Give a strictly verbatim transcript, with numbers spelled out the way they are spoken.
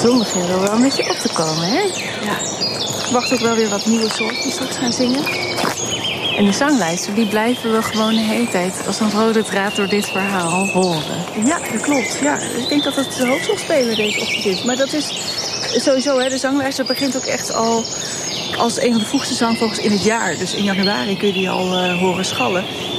Zondag wel wel een beetje op te komen, hè? Ja. Ik verwacht ook wel weer wat nieuwe soorten die straks gaan zingen. En de zanglijsten, die blijven we gewoon de hele tijd als een rode draad door dit verhaal horen. Ja, dat klopt. Ja. Ik denk dat het de hoofdrolspeler deze ochtend is. Maar dat is sowieso, hè, de zanglijst begint ook echt al als een van de vroegste zangvogels in het jaar. Dus in januari kun je die al uh, horen schallen.